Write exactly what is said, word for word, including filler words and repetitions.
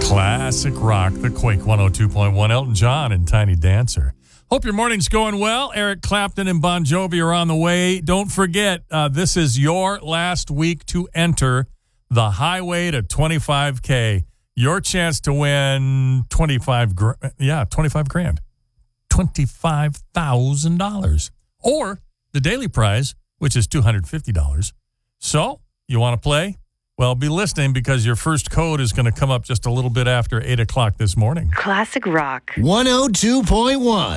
Classic rock, the Quake one oh two point one, Elton John and Tiny Dancer. Hope your morning's going well. Eric Clapton and Bon Jovi are on the way. Don't forget, uh, this is your last week to enter the Highway to twenty-five K. Your chance to win twenty-five, gr- yeah, twenty-five grand, twenty-five thousand dollars, or the daily prize, which is two hundred fifty dollars. So, you want to play? Well, be listening because your first code is going to come up just a little bit after eight o'clock this morning. Classic rock. one oh two point one.